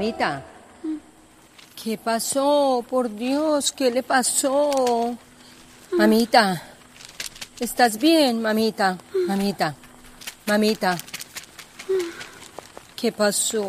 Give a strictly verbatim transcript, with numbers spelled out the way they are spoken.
Mamita, ¿qué pasó? Por Dios, ¿qué le pasó? Mamita, ¿estás bien, mamita? Mamita, mamita, ¿qué pasó?